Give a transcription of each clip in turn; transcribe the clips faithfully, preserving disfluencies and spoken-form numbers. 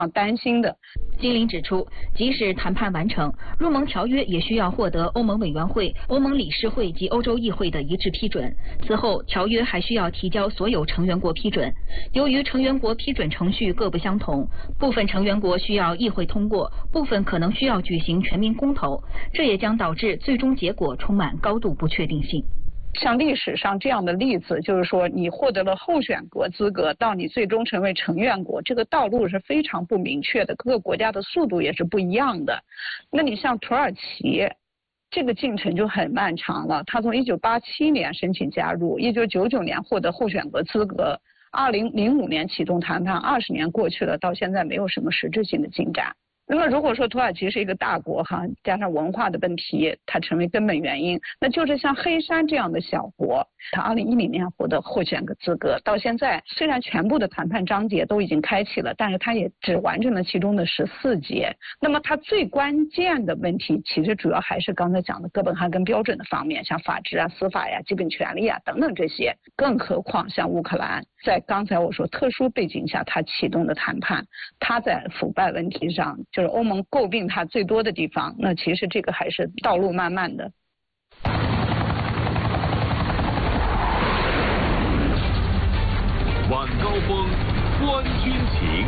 担心的。 金玲指出，即使谈判完成，入盟条约也需要获得欧盟委员会、欧盟理事会及欧洲议会的一致批准。此后，条约还需要提交所有成员国批准。由于成员国批准程序各不相同，部分成员国需要议会通过，部分可能需要举行全民公投，这也将导致最终结果充满高度不确定性。 像历史上这样的例子，就是说你获得了候选国资格，到你最终成为成员国，这个道路是非常不明确的，各个国家的速度也是不一样的。那你像土耳其，这个进程就很漫长了。他从一九八七年申请加入，一九九九年获得候选国资格，二零零五年启动谈判，二十年过去了，到现在没有什么实质性的进展。那么如果说土耳其是一个大国哈，加上文化的问题，它成为根本原因，那就是像黑山这样的小国，它二零一零年获得候选个资格，到现在虽然全部的谈判章节都已经开启了，但是它也只完成了其中的十四节。那么它最关键的问题，其实主要还是刚才讲的哥本哈根标准的方面，像法治啊、司法呀、基本权利啊等等这些。更何况像乌克兰，在刚才我说特殊背景下，它启动的谈判，它在腐败问题上，就是欧盟诟病它最多的地方，那其实这个还是道路漫漫的。 晚高峰，观军情。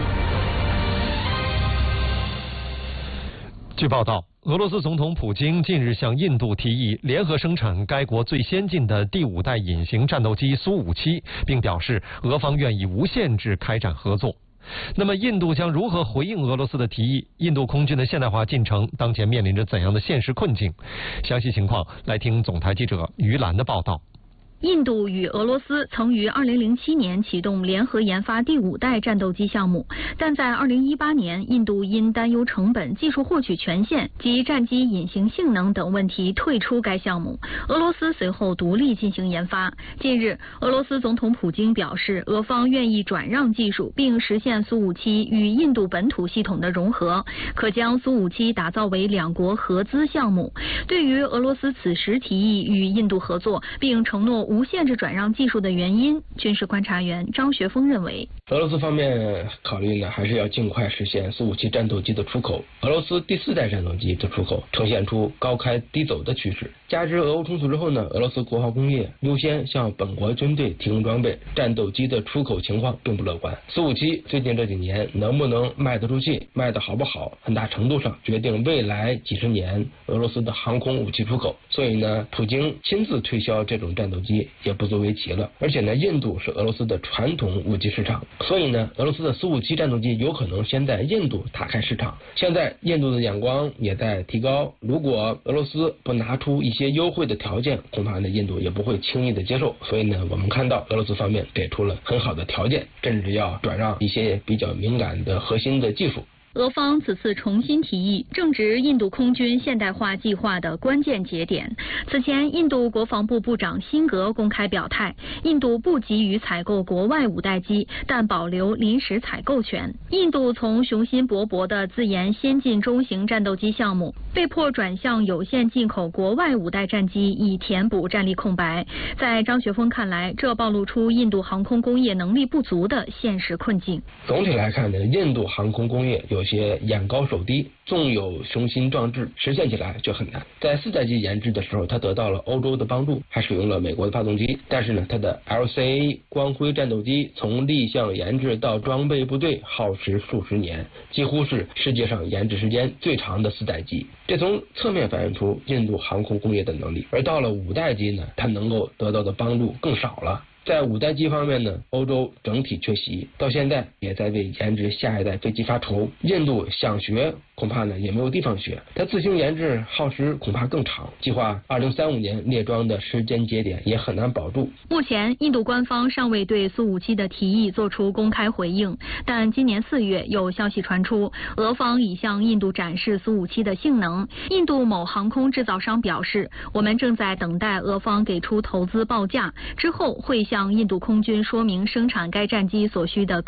据报道，俄罗斯总统普京近日向印度提议联合生产该国最先进的第五代隐形战斗机苏五七，并表示俄方愿意无限制开展合作。那么，印度将如何回应俄罗斯的提议？印度空军的现代化进程当前面临着怎样的现实困境？详细情况来听总台记者于兰的报道。 印度与俄罗斯曾于二零零七年启动联合研发第五代战斗机项目，但在二零一八年，印度因担忧成本、技术获取权限及战机隐形性能等问题退出该项目。俄罗斯随后独立进行研发。近日，俄罗斯总统普京表示，俄方愿意转让技术，并实现苏五七与印度本土系统的融合，可将苏五七打造为两国合资项目。对于俄罗斯此时提议与印度合作，并承诺无限制转让技术的原因，军事观察员张学峰认为， 俄罗斯方面考虑呢，还是要尽快实现苏五七战斗机的出口。俄罗斯第四代战斗机的出口呈现出高开低走的趋势。加之俄乌冲突之后呢，俄罗斯国防工业优先向本国军队提供装备，战斗机的出口情况并不乐观。苏五七最近这几年能不能卖得出去，卖得好不好，很大程度上决定未来几十年俄罗斯的航空武器出口。所以呢，普京亲自推销这种战斗机也不足为奇了。而且呢，印度是俄罗斯的传统武器市场，所以呢，俄罗斯的苏五七战斗机有可能先在印度打开市场。现在印度的眼光也在提高，如果俄罗斯不拿出一些优惠的条件，恐怕呢印度也不会轻易的接受。所以呢，我们看到俄罗斯方面给出了很好的条件，甚至要转让一些比较敏感的核心的技术。 俄方此次重新提议，正值印度空军现代化计划的关键节点。此前，印度国防部部长辛格公开表态，印度不急于采购国外五代机，但保留临时采购权。印度从雄心勃勃的自研先进中型战斗机项目，被迫转向有限进口国外五代战机，以填补战力空白。在张学峰看来，这暴露出印度航空工业能力不足的现实困境。 总体来看呢，印度航空工业有有些眼高手低，纵有雄心壮志，实现起来却很难。在四代机研制的时候，它得到了欧洲的帮助，还使用了美国的发动机。但是呢，它的 L C A 光辉战斗机从立项研制到装备部队耗时数十年，几乎是世界上研制时间最长的四代机。这从侧面反映出印度航空工业的能力。而到了五代机呢，它能够得到的帮助更少了。在五代机方面呢，欧洲整体缺席，到现在也在为研制下一代飞机发愁。印度想学，恐怕呢也没有地方学，它自行研制耗时恐怕更长，计划二零三五年列装的时间节点也很难保住。 目前，印度官方尚未对苏五七的提议做出公开回应，但今年四月有消息传出，俄方已向印度展示苏五七的性能。印度某航空制造商表示，我们正在等待俄方给出投资报价，之后会向印度空军说明生产该战机所需的